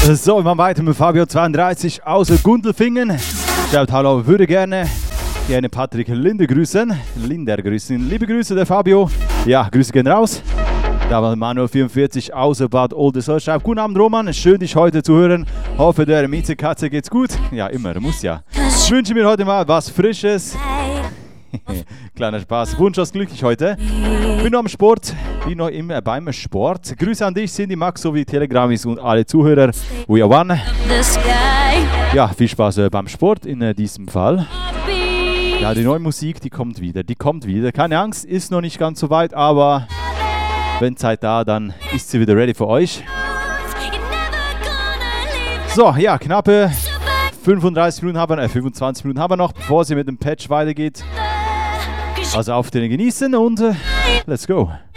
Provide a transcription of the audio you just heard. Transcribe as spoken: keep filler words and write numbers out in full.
So, wir machen weiter mit Fabio zweiunddreißig aus Gundelfingen. Schreibt hallo, würde gerne, gerne Patrick Linde grüßen. Linder grüßen. Liebe Grüße, der Fabio. Ja, Grüße gehen raus. Da war Manuel vierundvierzig aus Bad Oldesloe. Schreibt, guten Abend Roman, schön dich heute zu hören. Hoffe der Miezekatze geht's gut. Ja, immer, muss ja. Ich wünsche mir heute mal was Frisches. Kleiner Spaß. Wunschlos glücklich heute. Bin noch am Sport, bin noch immer beim Sport. Grüße an dich, Cindy, Max sowie Telegramis und alle Zuhörer. We are one. Ja, viel Spaß beim Sport in äh, diesem Fall. Ja, die neue Musik, die kommt wieder, die kommt wieder. Keine Angst, ist noch nicht ganz so weit, aber wenn Zeit da, dann ist sie wieder ready für euch. So, ja, knappe fünfunddreißig Minuten haben wir, äh, fünfundzwanzig Minuten haben wir noch, bevor sie mit dem Patch weitergeht. Also auf den genießen und äh, let's go.